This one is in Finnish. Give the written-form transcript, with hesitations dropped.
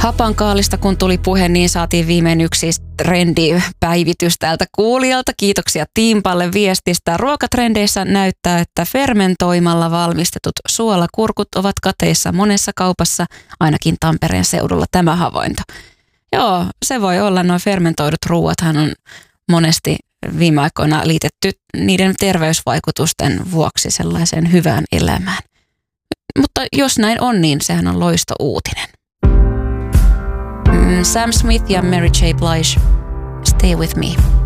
Hapankaalista kun tuli puhe, niin saatiin viimein yksi trendipäivitys täältä kuulijalta. Kiitoksia Tiimpalle viestistä. Ruokatrendeissä näyttää, että fermentoimalla valmistetut suolakurkut ovat kateissa monessa kaupassa, ainakin Tampereen seudulla tämä havainto. Joo, se voi olla. Nuo fermentoidut ruuathan on monesti viime aikoina liitetty niiden terveysvaikutusten vuoksi sellaiseen hyvään elämään. Mutta jos näin on, niin sehän on loistouutinen. Sam Smith ja Mary J. Blige, Stay With Me.